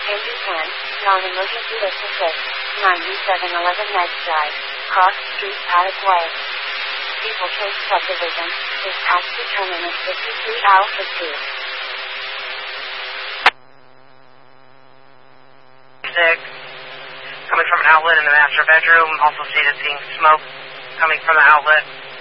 Andrew 10, non-emergency list assist, 9711 Meds Drive, Cross Street, Paddock Way. People Chase Subdivision, is past determinant 53 Alpha 2. 6, coming from an outlet in the master bedroom, also stated seeing smoke coming from the outlet.